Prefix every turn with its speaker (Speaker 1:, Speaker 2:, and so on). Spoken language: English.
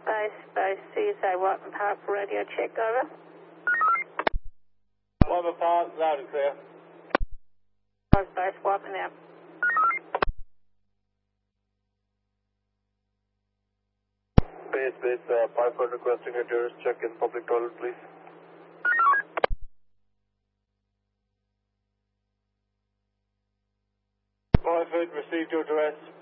Speaker 1: Base, CSA Whiteman Park, radio check, over.
Speaker 2: Whiteman Park, loud and clear.
Speaker 1: Base, Whiteman out.
Speaker 2: Base, Piper requesting a tourist check in public toilet, please. Piper, received your address.